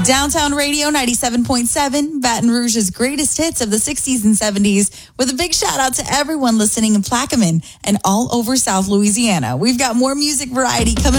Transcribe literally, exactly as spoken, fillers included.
Downtown Radio ninety-seven point seven, Baton Rouge's greatest hits of the sixties and seventies, with a big shout out to everyone listening in Plaquemine and all over South Louisiana. We've got more music variety coming